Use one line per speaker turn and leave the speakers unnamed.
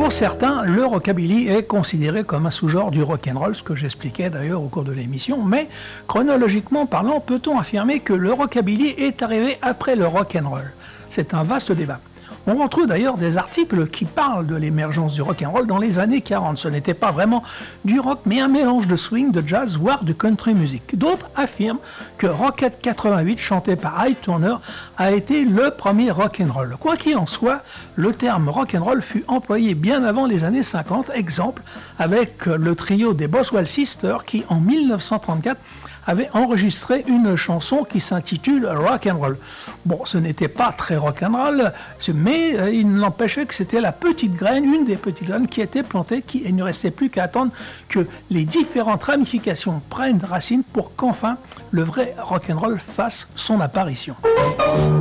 Pour certains, le rockabilly est considéré comme un sous-genre du rock'n'roll, ce que j'expliquais d'ailleurs au cours de l'émission, mais chronologiquement parlant, peut-on affirmer que le rockabilly est arrivé après le rock'n'roll? C'est un vaste débat. On retrouve d'ailleurs des articles qui parlent de l'émergence du rock'n'roll dans les années 40. Ce n'était pas vraiment du rock, mais un mélange de swing, de jazz, voire de country music. D'autres affirment que Rocket 88, chanté par Ike Turner, a été le premier rock'n'roll. Quoi qu'il en soit, le terme rock'n'roll fut employé bien avant les années 50. Exemple, avec le trio des Boswell Sisters qui, en 1934, avait enregistré une chanson qui s'intitule Rock'n'Roll. Bon, ce n'était pas très rock'n'roll, mais il n'empêchait que c'était la petite graine, une des petites graines qui était plantée, il ne restait plus qu'à attendre que les différentes ramifications prennent racine pour qu'enfin le vrai rock'n'roll fasse son apparition.